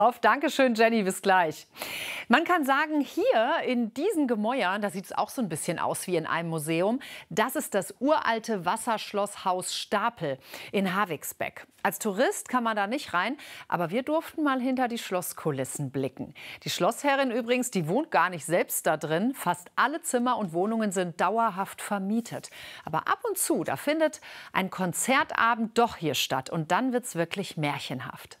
Dankeschön, Jenny, bis gleich. Man kann sagen, hier in diesen Gemäuern, da sieht es auch so ein bisschen aus wie in einem Museum, das ist das uralte Wasserschlosshaus Stapel in Havigsbeck. Als Tourist kann man da nicht rein, aber wir durften mal hinter die Schlosskulissen blicken. Die Schlossherrin übrigens, die wohnt gar nicht selbst da drin. Fast alle Zimmer und Wohnungen sind dauerhaft vermietet. Aber ab und zu, da findet ein Konzertabend doch hier statt und dann wird's wirklich märchenhaft.